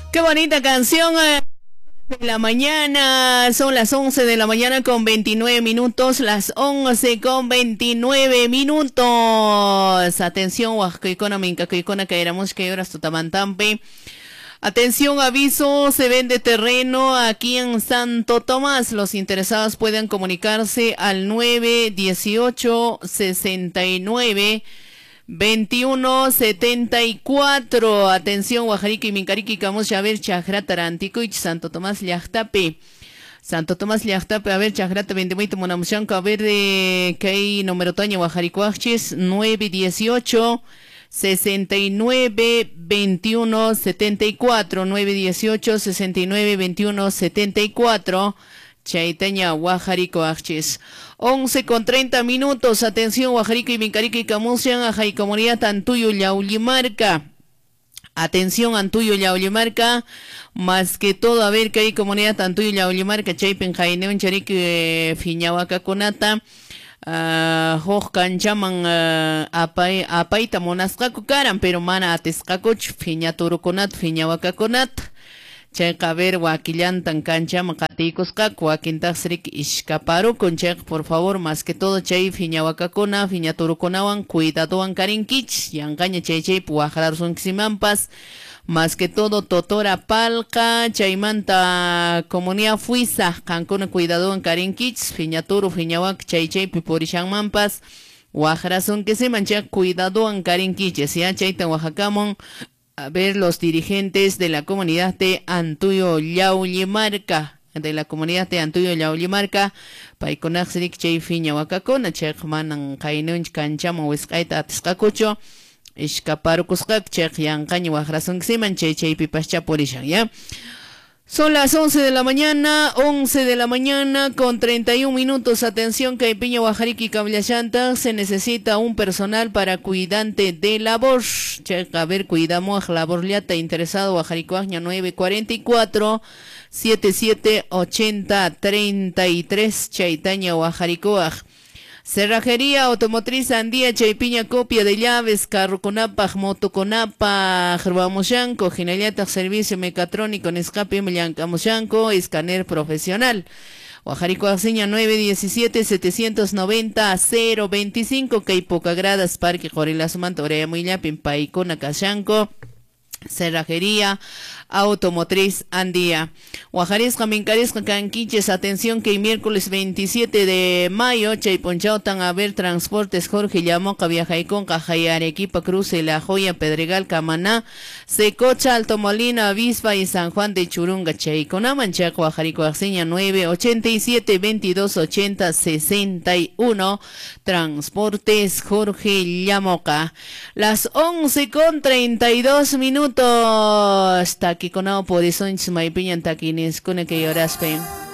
Qué bonita canción. De la mañana, son las 11 de la mañana con 29 minutos, las 11 con 29 minutos. Atención, Huascoicona, Mincacoicona, Caeramos, que horas Tutamantampe. Atención, aviso, se vende terreno aquí en Santo Tomás. Los interesados pueden comunicarse al 918 69 2174. Atención, Guajarica y Mincariqui, Camus, Yaver, Chajra, Tarantico y Santo Tomás Llactape. Santo Tomás Llactape, a ver, Chajrata, Vendemuito, Monamuchanco, a ver, de que hay número Toño, Guajaricuaches, 918 69 21 74, 918 69 21 74. Chaiteña, Guajarico Achis. 11 con 30 minutos. Atención, Guajarico y Mincarico y Camusian, Ajay Comunidad Antuyo Yaulimarca. Atención, Antuyo Yaulimarca. Más que todo, a ver que hay comunidad Antuyo Yaulimarca, Chaipen Jaineon Charik Fiñahuaca Conata. Hojkan chaman apaita monasqaku karan, pero mana atesqakuch Fiñaturukunat, Fiñahuacaconat. Checa ver wakillantan canchama qatikusqaku wakintasrik ishkaparukun chek, por favor, más que todo chay fiñawakakuna fiñaturukunawan cuidadowan karinkich yanqaña chay puajlarsunkisimampas, más que todo totora palca chaymanta comunidad fuisa kankuna cuidadowan karinkich fiñaturu fiñawak chay pipurishanmampas wajrasunkiman chek cuidadowan karinkich ya chayta Oaxacamon. A ver, los dirigentes de la comunidad de Antuyo Yaulimarca, Paikonaxrik Chay Fiñahuacacona, Chek Manan Kainunch Kanchamo Wiscaita Atiscacucho, Ishkaparucuscac, Chek Yancaño Wajrasun Ximan, Chay Pipascha Porishan, ¿ya? Son las 11 de la mañana, 11 de la mañana con 31 minutos. Atención, Caipiña, Guajariqui, Cabllachanta, se necesita un personal para cuidante de labor. A ver, cuidamos labor liata interesado, Guajaricoaña 944 7780 33, Chaitaña, Guajaricoaj. Cerrajería Automotriz Andía, Chaipiña, copia de llaves, carroconapaj, motoconapaj, Ruamushanco, Ginaliata, servicio mecatrónico en escape, Mellancamushanco, escáner profesional. Guajarico Aseña 917 790 025, Caipocagradas, Parque Jorilazo Mantorea, Muillapin, Paicona, Cashanco. Cerrajería Automotriz Andía. Guajarisca, Mincarisca, Canquiches, atención que el miércoles 27 de mayo, Chaiponchautan, a ver, Transportes Jorge Llamoca, Viajaicón, Cajay, Arequipa, Cruce, La Joya, Pedregal, Camaná, Secocha, Alto Molina, Avispa y San Juan de Churunga, Chaiconaman, Chaco, Guajarico, Arseña 987 2280 61, Transportes Jorge Llamoca. Las 11 con 32 minutos. Está aquí con por eso en Sumaypiñan Taquinis, con el que lloras,